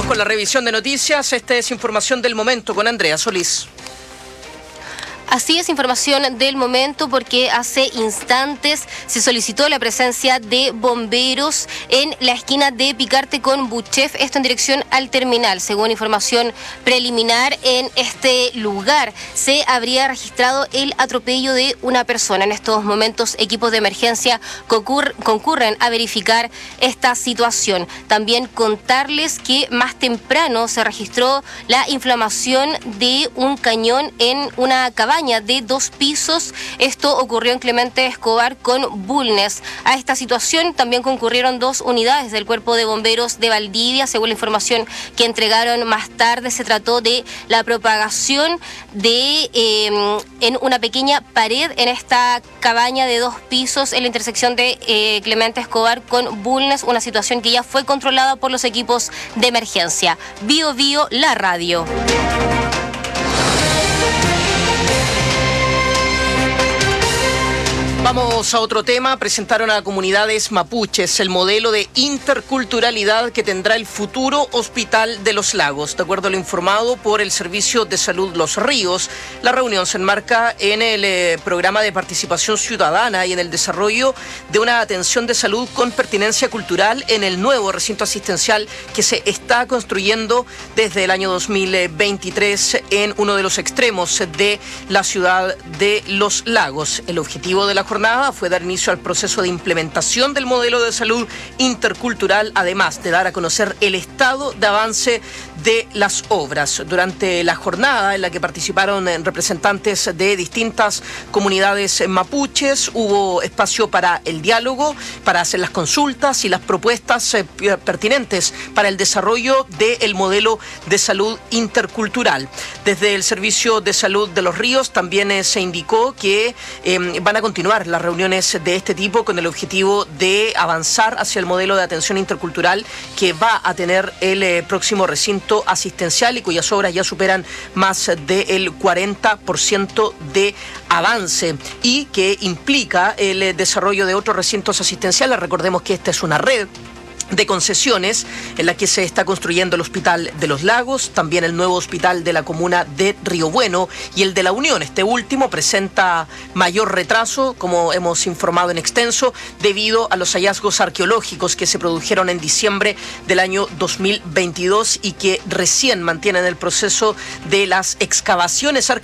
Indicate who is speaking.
Speaker 1: Vamos con la revisión de noticias. Esta es información del momento con Andrea Solís.
Speaker 2: Así es, información del momento, porque hace instantes se solicitó la presencia de bomberos en la esquina de Picarte con Buchef, esto en dirección al terminal. Según información preliminar, en este lugar se habría registrado el atropello de una persona. En estos momentos, equipos de emergencia concurren a verificar esta situación. También contarles que más temprano se registró la inflamación de un cañón en una cabaña de 2 pisos. Esto ocurrió en Clemente Escobar con Bulnes. A esta situación también concurrieron 2 unidades del Cuerpo de Bomberos de Valdivia. Según la información que entregaron más tarde, se trató de la propagación de en una pequeña pared en esta cabaña de 2 pisos en la intersección de Clemente Escobar con Bulnes, una situación que ya fue controlada por los equipos de emergencia. Bio Bio, la radio.
Speaker 1: Vamos a otro tema. Presentaron a comunidades mapuches el modelo de interculturalidad que tendrá el futuro Hospital de los Lagos. De acuerdo a lo informado por el Servicio de Salud Los Ríos, la reunión se enmarca en el programa de participación ciudadana y en el desarrollo de una atención de salud con pertinencia cultural en el nuevo recinto asistencial que se está construyendo desde el año 2023 en uno de los extremos de la ciudad de Los Lagos. El objetivo de la jornada fue dar inicio al proceso de implementación del modelo de salud intercultural, además de dar a conocer el estado de avance de las obras. Durante la jornada, en la que participaron representantes de distintas comunidades mapuches, hubo espacio para el diálogo, para hacer las consultas y las propuestas pertinentes para el desarrollo del modelo de salud intercultural. Desde el Servicio de Salud de Los Ríos también se indicó que van a continuar las reuniones de este tipo con el objetivo de avanzar hacia el modelo de atención intercultural que va a tener el próximo recinto asistencial y cuyas obras ya superan más del 40% de avance y que implica el desarrollo de otros recintos asistenciales. Recordemos que esta es una red de concesiones en la que se está construyendo el Hospital de los Lagos, también el nuevo hospital de la comuna de Río Bueno y el de La Unión. Este último presenta mayor retraso, como hemos informado en extenso, debido a los hallazgos arqueológicos que se produjeron en diciembre del año 2022 y que recién mantienen el proceso de las excavaciones arqueológicas